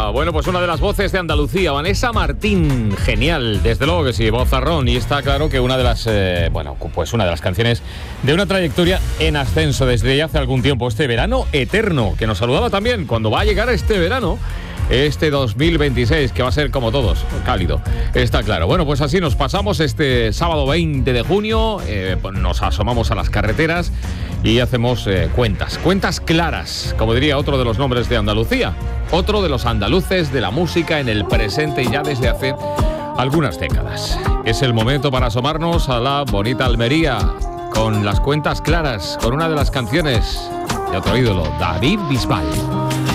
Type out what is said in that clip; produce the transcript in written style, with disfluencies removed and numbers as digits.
Andalucía. Bueno, pues una de las voces de Andalucía, Vanessa Martín, genial, desde luego que sí, vozarrón. Y está claro que una de las, una de las canciones de una trayectoria en ascenso desde ya hace algún tiempo. Este verano eterno, que nos saludaba también cuando va a llegar este verano. Este 2026, que va a ser como todos, cálido, está claro. Bueno, pues así nos pasamos este sábado 20 de junio, nos asomamos a las carreteras y hacemos cuentas claras, como diría otro de los nombres de Andalucía, otro de los andaluces de la música en el presente y ya desde hace algunas décadas. Es el momento para asomarnos a la bonita Almería, con las cuentas claras, con una de las canciones de otro ídolo, David Bisbal.